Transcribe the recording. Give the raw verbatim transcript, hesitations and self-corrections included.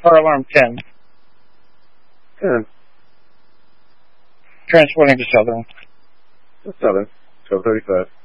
Car alarm ten. ten. Transporting to Southern. seven. twelve thirty-five.